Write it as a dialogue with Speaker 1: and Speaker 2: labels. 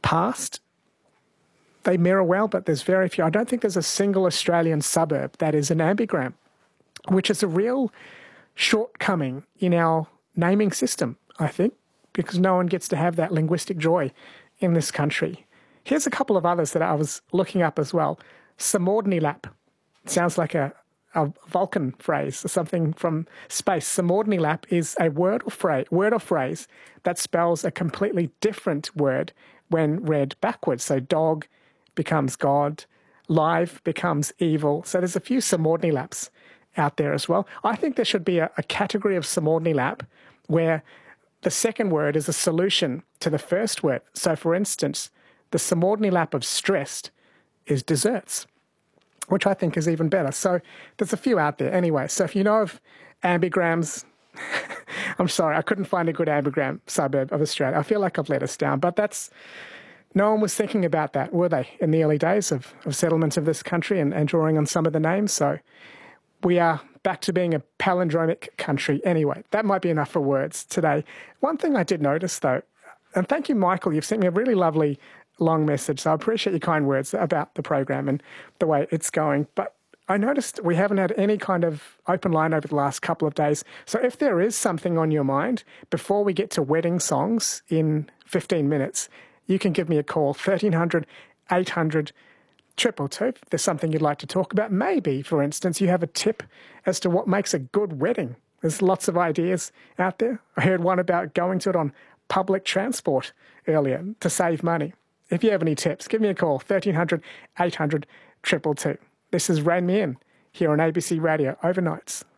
Speaker 1: past, they mirror well, but there's very few. I don't think there's a single Australian suburb that is an ambigram, which is a real shortcoming in our naming system, I think, because no one gets to have that linguistic joy in this country. Here's a couple of others that I was looking up as well. Samordnilap. Sounds like a Vulcan phrase or something from space. Samordnilap is a word or phrase that spells a completely different word when read backwards. So dog becomes God, live becomes evil. So there's a few Samordnilaps out there as well. I think there should be a category of Samordnilap where the second word is a solution to the first word. So for instance, the Samordnilap of stressed is desserts, which I think is even better. So there's a few out there anyway. So if you know of ambigrams, I'm sorry, I couldn't find a good ambigram suburb of Australia. I feel like I've let us down, but no one was thinking about that, were they, in the early days of settlement of this country and drawing on some of the names? So we are back to being a palindromic country. Anyway, that might be enough for words today. One thing I did notice, though, and thank you, Michael, you've sent me a really lovely long message, so I appreciate your kind words about the program and the way it's going. But I noticed we haven't had any kind of open line over the last couple of days. So if there is something on your mind, before we get to wedding songs in 15 minutes, you can give me a call, 1300 800 222. If there's something you'd like to talk about, maybe, for instance, you have a tip as to what makes a good wedding. There's lots of ideas out there. I heard one about going to it on public transport earlier to save money. If you have any tips, give me a call, 1300 800 222. This is Rain Me In here on ABC Radio Overnights.